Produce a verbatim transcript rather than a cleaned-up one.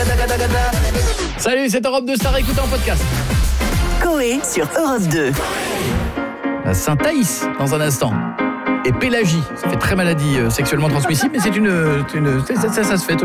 Salut, c'est Europe deux Star, écoutez en podcast. Coé sur Europe deux. La Saint-Thaïs dans un instant. Et Pélagie, ça fait très maladie euh, sexuellement transmissible, mais c'est une, une ça, ça, ça se fait.